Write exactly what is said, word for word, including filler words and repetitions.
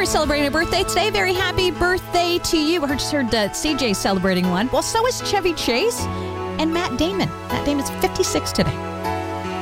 who's celebrating a birthday today, very happy birthday to you. I just heard uh, C J celebrating one. Well, so is Chevy Chase and Matt Damon. Matt Damon's fifty-six today.